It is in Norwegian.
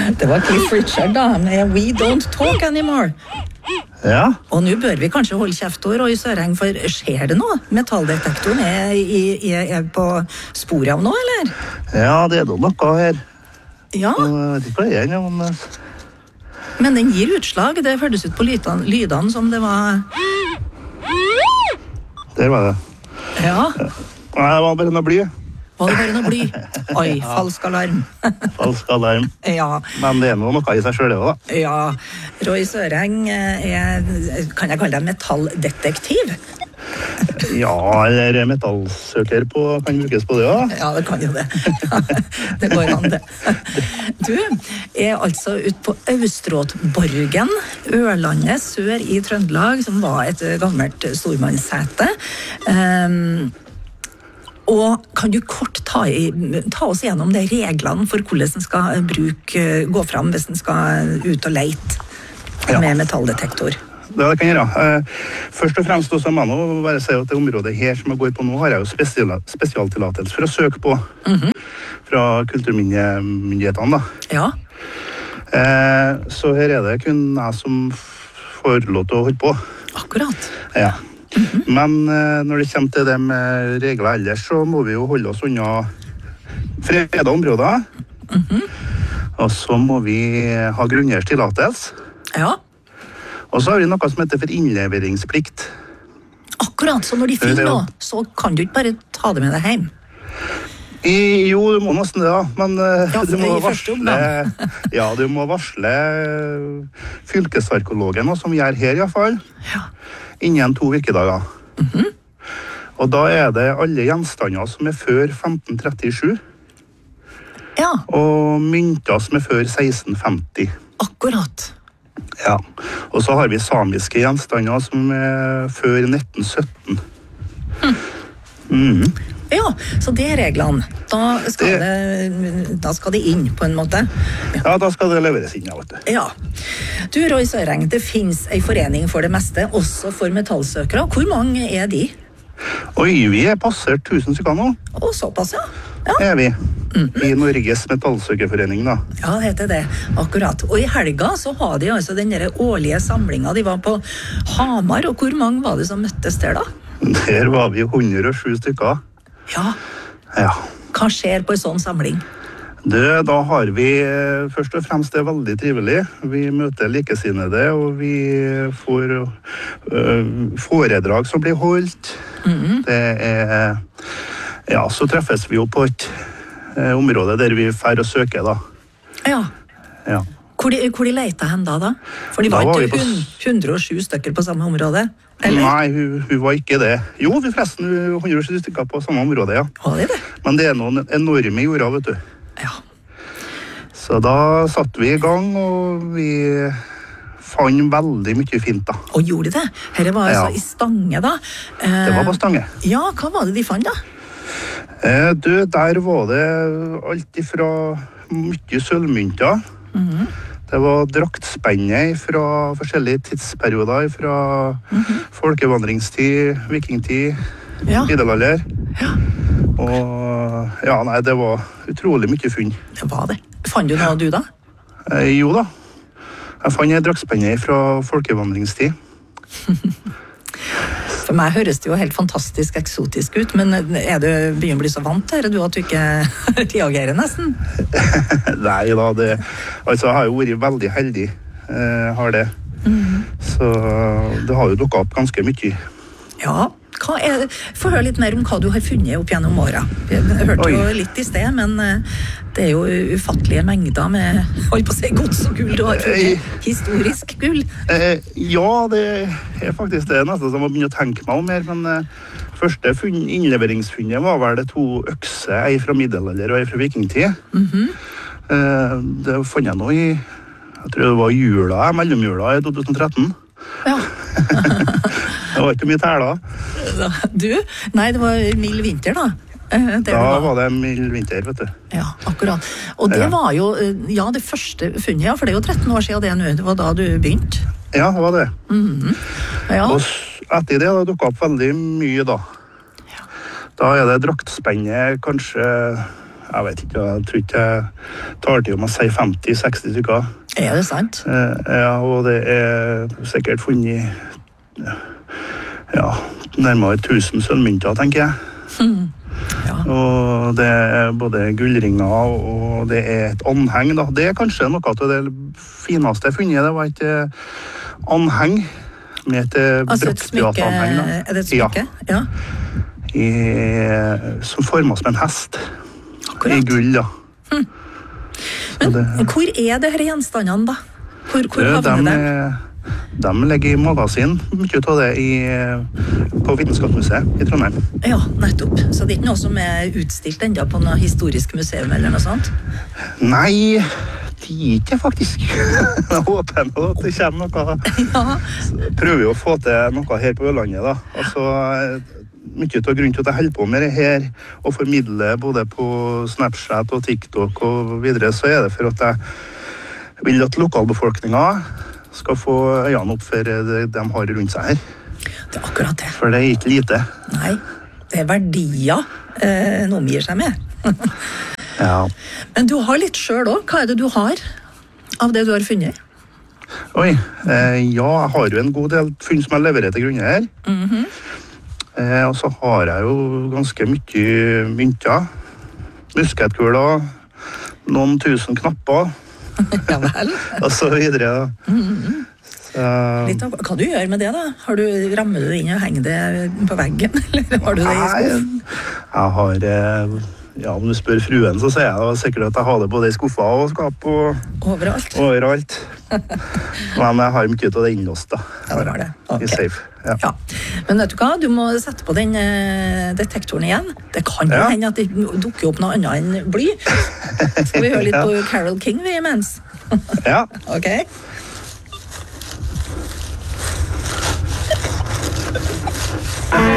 Det var Cliff Richard da, med We Don't Talk Anymore. Ja. Og nå bør vi kanskje holde kjeft og Roy Søreng, for skjer det noe? Metalldetektoren er på sporet av noe, eller? Ja, det er noe her. Ja. Jeg vet ikke hva det er, men... Men den gir utslag. Det hørtes ut på lydene som det var... Der var det. Ja. Nei, det var bare noe bly. Var det bare noe bly? Oi, falsk alarm. Falsk alarm. Ja. Men det er noe i seg selv, det også, da. Ja. Roy Søreng kan jeg kalle deg metalldetektiv? Ja, eller metallsøker kan brukes på det, ja. Ja, det kan jo det. Det går an, det. Du er altså ute på Austråtborgen, Ørlandet, sør i Trøndelag, som var et gammelt stormannssete. Og kan du kort ta oss gjennom de reglene for hvordan en skal gå fram hvis en skal ut og leite med metalldetektor? Det kan jeg gjøre. Først og fremst også må jeg bare si at det området her som jeg går på nå, har jeg jo spesialtillatelse for å søke på fra kulturmyndighetene, da. Ja. Så her er det kun jeg som får lov til å holde på. Akkurat. Ja. Men når det kommer til det med regler ellers, så må vi jo holde oss unna fredede områder. Og så må vi ha grunneiers tillatelse. Ja. Og så har vi noe som heter for innleveringsplikt. Akkurat, så når de finner noe, så kan du ikke bare ta det med deg hjem. Jo, du må nesten det, da. Men du må varsle... Ja, du må varsle fylkesarkeologen, som vi gjør her i hvert fall. Ja. Innen 2 virkedager. Og da er det alle gjenstander som er før 1537. Ja. Og mynter som er før 1650. Akkurat. Ja, og så har vi samiske gjenstander som er før 1917. Ja, så det er reglene. Da skal det inn, på en måte. Ja, da skal det leveres inn, vet du. Ja. Du, Roy Søreng, det finnes en forening for det meste, også for metallsøkere. Hvor mange er de? Oi, vi er passert 1000 stykker nå. Å, såpass, ja. Er vi. I Norges metallsøkerforening, da. Ja, det heter det. Akkurat. Og i helga så har de altså den der årlige samlinga. De var på Hamar, og hvor mange var det som møttes der da? Der var vi 107 stykker. Ja. Ja. Hva skjer på en sånn samling? Da har vi først og fremst det veldig trivelig. Vi møter likesinnede, og vi får foredrag som blir holdt. Det er... Ja, så treffes vi jo på et område der vi fer og søker, da. Ja. Ja. Hvor de leita hen da? For de var ikke 107 stykker på samme område? Eller? Nei, hun var ikke det. Jo, vi forresten 107 stykker på samme område, ja. Var det det? Men det er noen enorme jorda, vet du. Ja. Så da satt vi i gang, og vi fant veldig mye fint, da. Og gjorde de det? Dette var altså i Stange, da. Det var på Stange. Ja, hva var det de fant, da? Der var det alt ifra mye sølvmynter. Det var draktspennet fra forskjellige tidsperioder, fra folkevandringstid, vikingtid, middelalder. Ja. Og ja, nei, det var utrolig mye funn. Det var det. Fant du noe, du da? Jo da. Jeg fant draktspennet fra folkevandringstid. For meg høres det jo helt fantastisk eksotisk ut, men er du begynner å bli så vant til det, at du ikke reagerer nesten? Nei da, altså jeg har jo vært veldig heldig, har det. Så det har jo dukket opp ganske mye. Ja, få høre litt mer om hva du har funnet opp gjennom året. Vi hørte jo litt i sted, men det er jo ufattelige mengder med, hold på å si, gods og gull. Du har funnet historisk gull. Ja, det er faktisk det nesten som å begynne å tenke meg om her, men første innleveringsfunnet var vel det 2 økser, ei fra middelalder og ei fra vikingtid. Det fant jeg nå jeg tror det var jula, mellomjula i 2013. Ja. Det var ikke mye tæler. Du? Nei, det var mild vinter da. Da var det mild vinter, vet du. Ja, akkurat. Og det var jo, det første funnet, for det er jo 13 år siden det nå. Det var da du begynte. Ja, det var det. Ja. Og etter det har det dukket opp veldig mye da. Da er det draktspennet kanskje, Jeg vet ikke, jeg tror ikke jeg tar til om å si 50-60 stykker. Er det sant? Ja, og det er sikkert funnet nærmere 1000 sølvmynter, tenker jeg. Ja. Og det er både gullringer og det er et anheng. Da. Det er kanskje noe av det fineste jeg funnet. Det var et anheng med et Altså et smykke? Er det et smykke? Ja. Som formet som en hest. Akkurat. I gull, da. Men hvor er det her gjenstandene, da? Hvor havner det? De ligger i magasin, mye av det på Vitenskapsmuseet i Trondheim. Ja, nettopp. Så det er ikke noe som er utstilt enda på noe historisk museum eller noe sånt? Nei, de er ikke faktisk. Jeg håper nå at det kommer noe. Ja. Prøver jo å få til noe her på Ørlandet, da. Altså, mye av grunnen til at jeg holder på med det her, og formidler både på Snapchat og TikTok og videre, så er det for at jeg vil at lokalbefolkningen skal få øynene opp for det de har rundt seg her. Det er akkurat det. For det er ikke lite. Nei, det er verdier noen gir seg med. Ja. Men du har litt selv også. Hva er det du har av det du har funnet? Oi, ja, jeg har jo en god del funn som jeg leverer til grunne her. Og så har jeg jo ganske mye mynter, musketkuler, noen tusen knapper, Ja vel. og så videre. Så, Litt av, hva du gjør med det da? Rammer du det inn og henger det på veggen, eller har du det i skuff? Jeg har, om du spør fruen, så sier jeg da sikkert at jeg har det både i skuffa og skap og Overalt? overalt. Men jeg har mye av det innlåst da. Ja, det var det. Ok. I safe. Ja. Ja. Men vet du hva? Du må sette på den detektoren igjen. Det kan jo hende at det dukker opp noe annet enn bly. Skal vi høre litt på Carole King vi imens? Ja. Ok?